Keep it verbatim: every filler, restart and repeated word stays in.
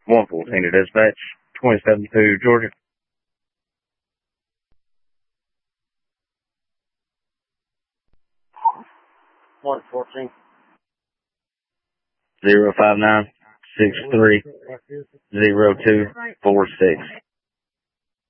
one fourteen to dispatch, twenty-seven to Georgia. one fourteen. zero five nine, six three, zero two four six.